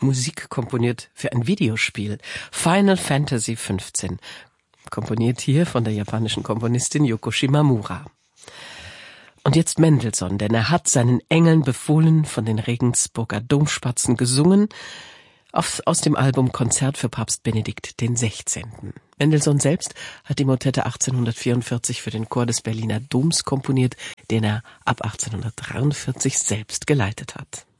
Musik komponiert für ein Videospiel, Final Fantasy XV, komponiert hier von der japanischen Komponistin Yoko Shimamura. Und jetzt Mendelssohn, denn er hat seinen Engeln befohlen, von den Regensburger Domspatzen gesungen, aus dem Album Konzert für Papst Benedikt XVI. Mendelssohn selbst hat die Motette 1844 für den Chor des Berliner Doms komponiert, den er ab 1843 selbst geleitet hat.